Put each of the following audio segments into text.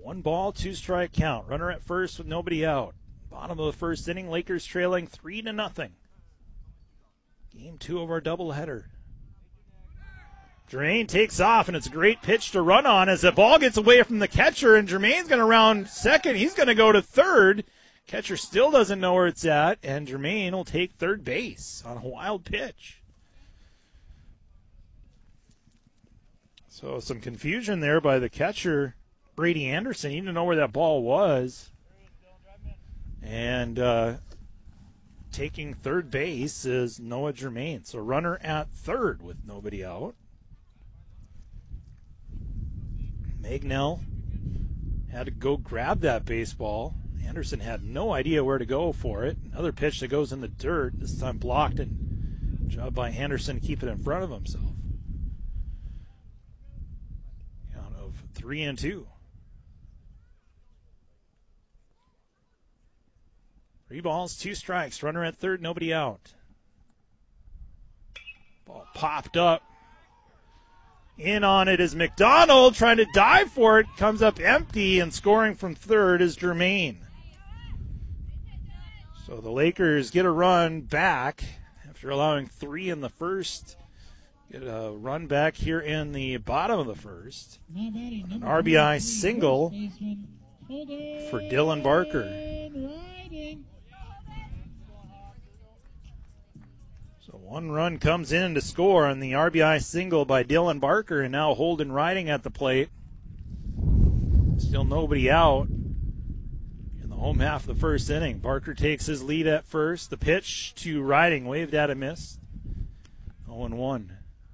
1 ball, 2 strike count. Runner at first with nobody out. Bottom of the first inning, Lakers trailing 3-0. Game 2 of our doubleheader. Jermaine takes off, and it's a great pitch to run on as the ball gets away from the catcher, and Jermaine's going to round second. He's going to go to third. Catcher still doesn't know where it's at, and Jermaine will take third base on a wild pitch. So some confusion there by the catcher, Brady Anderson. He didn't know where that ball was. And taking third base is Noah Jermaine. So runner at third with nobody out. Magnell had to go grab that baseball. Anderson had no idea where to go for it. Another pitch that goes in the dirt, this time blocked, and job by Anderson to keep it in front of himself. Count of 3-2. 3 balls, 2 strikes. Runner at third, nobody out. Ball popped up. In on it is McDonald trying to dive for it. Comes up empty, and scoring from third is Jermaine. So the Lakers get a run back after allowing 3 in the first. Get a run back here in the bottom of the first. An RBI single for Dylan Barker. So 1 run comes in to score on the RBI single by Dylan Barker, and now Holden Riding at the plate. Still nobody out in the home half of the first inning. Barker takes his lead at first. The pitch to Riding, waved at a miss. 0-1.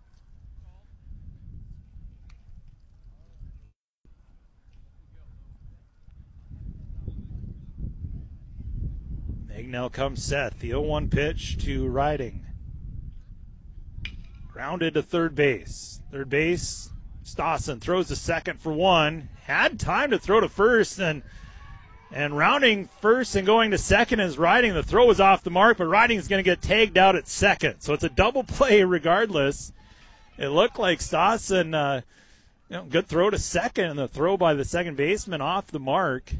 Magnell comes set. The 0-1 pitch to Riding. Grounded to third base. Third base, Stawson throws to second for 1. Had time to throw to first, and rounding first and going to second is Riding. The throw was off the mark, but Riding is going to get tagged out at second. So it's a double play regardless. It looked like Stawson, good throw to second, and the throw by the second baseman off the mark.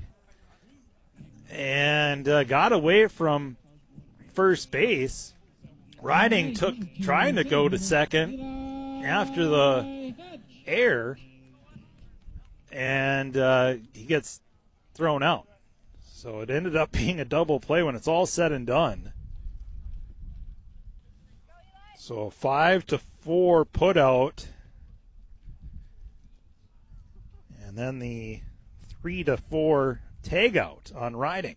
And got away from first base. Riding trying to go to second after the error, and he gets thrown out. So it ended up being a double play when it's all said and done. So a 5-4 put out, and then the 3-4 tag out on Riding.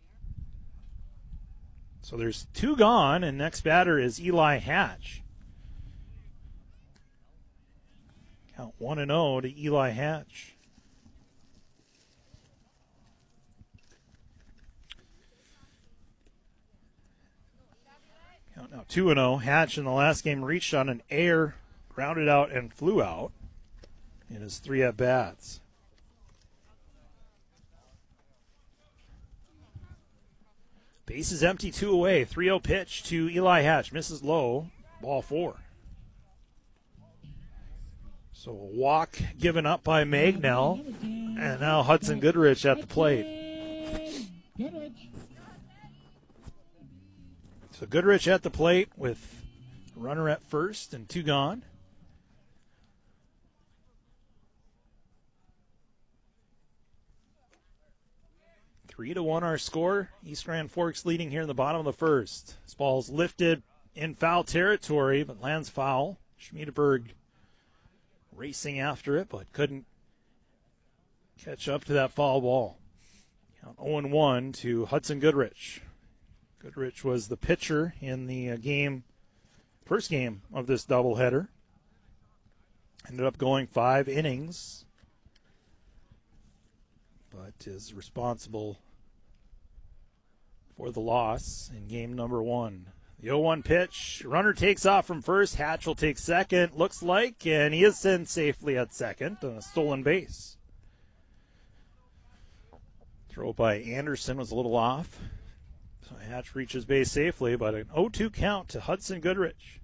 So there's 2 gone, and next batter is Eli Hatch. Count 1-0 to Eli Hatch. Count now 2-0. Hatch in the last game reached on an air, grounded out, and flew out in his 3 at-bats. Base is empty, 2 away. 3-0 pitch to Eli Hatch. Misses low. Ball 4. So a walk given up by Magnell. And now Hudson Goodrich at the plate. So Goodrich at the plate with a runner at first and 2 gone. Three to 1 our score. East Grand Forks leading here in the bottom of the first. This ball's lifted in foul territory, but lands foul. Schmiedeberg racing after it, but couldn't catch up to that foul ball. Count 0-1 to Hudson Goodrich. Goodrich was the pitcher in the first game of this doubleheader. Ended up going 5 innings, but is responsible for the loss in game number 1. The 0-1 pitch. Runner takes off from first. Hatch will take second, looks like, and he is sent safely at second on a stolen base. Throw by Anderson was a little off. So Hatch reaches base safely, but an 0-2 count to Hudson Goodrich.